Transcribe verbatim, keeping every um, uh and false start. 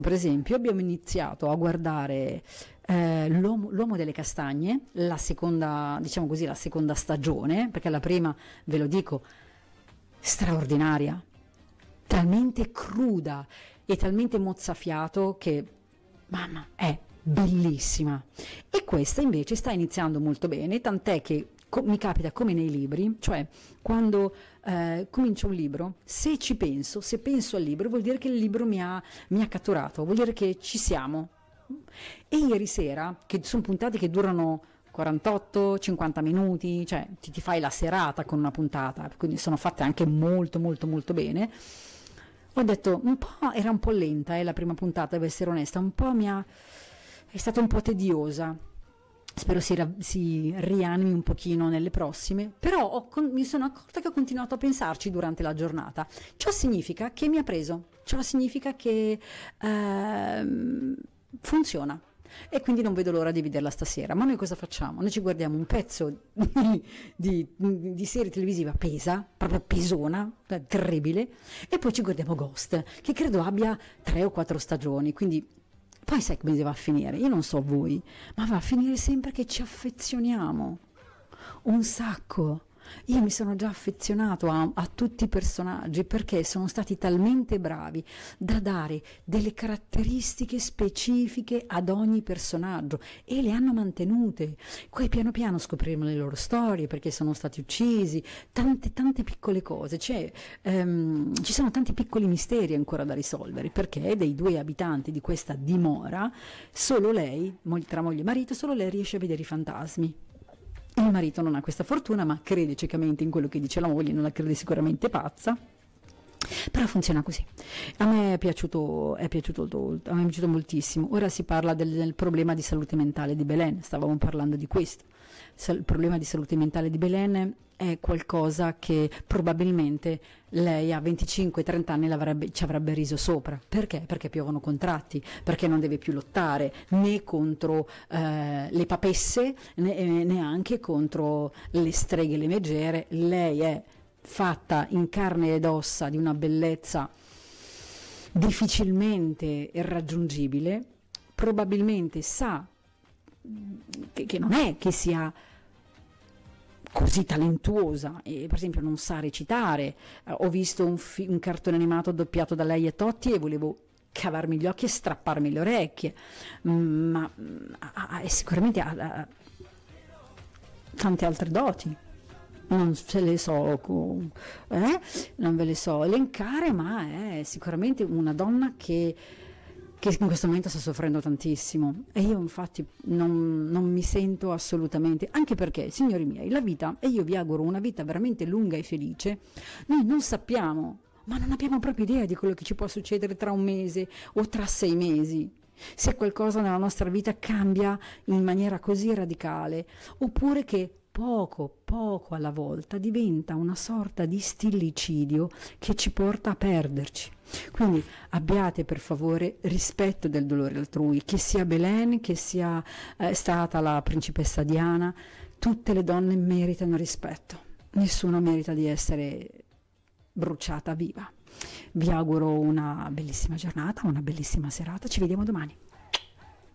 Per esempio, abbiamo iniziato a guardare eh, l'uomo, l'Uomo delle castagne, la seconda, diciamo così, la seconda stagione, perché la prima, ve lo dico, straordinaria, talmente cruda e talmente mozzafiato che, mamma, è bellissima. E questa invece sta iniziando molto bene, tant'è che co- mi capita come nei libri, cioè quando eh, comincio un libro, se ci penso, se penso al libro, vuol dire che il libro mi ha, mi ha catturato, vuol dire che ci siamo. E ieri sera, che sono puntate che durano quarantotto cinquanta minuti, cioè ti, ti fai la serata con una puntata, quindi sono fatte anche molto molto molto bene. Ho detto, un po' era un po' lenta, eh, la prima puntata, devo essere onesta, un po' mi ha, è stata un po' tediosa. Spero si, ra- si rianimi un pochino nelle prossime, però ho con- mi sono accorta che ho continuato a pensarci durante la giornata. Ciò significa che mi ha preso, ciò significa che ehm, funziona. E quindi non vedo l'ora di vederla stasera. Ma noi cosa facciamo? Noi ci guardiamo un pezzo di, di, di serie televisiva pesa, proprio pesona, terribile, e poi ci guardiamo Ghost, che credo abbia tre o quattro stagioni, quindi poi sai come va a finire? Io non so voi, ma va a finire sempre che ci affezioniamo un sacco. Io mi sono già affezionato a, a tutti i personaggi perché sono stati talmente bravi da dare delle caratteristiche specifiche ad ogni personaggio e le hanno mantenute. Poi piano piano scopriremo le loro storie, perché sono stati uccisi, tante tante piccole cose. C'è, ehm, ci sono tanti piccoli misteri ancora da risolvere, perché dei due abitanti di questa dimora, solo lei, tra moglie e marito, solo lei riesce a vedere i fantasmi. Il marito non ha questa fortuna, ma crede ciecamente in quello che dice la moglie, non la crede sicuramente pazza, però funziona così. A me è piaciuto, è piaciuto, a me è piaciuto moltissimo. Ora si parla del, del problema di salute mentale di Belen, stavamo parlando di questo. Il problema di salute mentale di Belen è qualcosa che probabilmente lei a venticinque trenta anni ci avrebbe riso sopra. Perché? Perché piovono contratti, perché non deve più lottare né contro eh, le papesse né, neanche contro le streghe, le megere. Lei è fatta in carne ed ossa di una bellezza difficilmente irraggiungibile, probabilmente sa che, che non è che sia così talentuosa e per esempio non sa recitare. Eh, ho visto un, fi- un cartone animato doppiato da lei e Totti e volevo cavarmi gli occhi e strapparmi le orecchie, mm, ma mm, ha, ha, sicuramente ha, ha tante altre doti. Non se le so, eh? non ve le so elencare, ma è sicuramente una donna che, che in questo momento sta soffrendo tantissimo e io infatti non, non mi sento assolutamente, anche perché, signori miei, la vita, e io vi auguro una vita veramente lunga e felice, noi non sappiamo, ma non abbiamo proprio idea di quello che ci può succedere tra un mese o tra sei mesi. Se qualcosa nella nostra vita cambia in maniera così radicale, oppure che poco poco alla volta diventa una sorta di stillicidio che ci porta a perderci. Quindi abbiate per favore rispetto del dolore altrui, che sia Belen, che sia eh, stata la principessa Diana, tutte le donne meritano rispetto, nessuno merita di essere bruciata viva. Vi auguro una bellissima giornata, una bellissima serata, ci vediamo domani.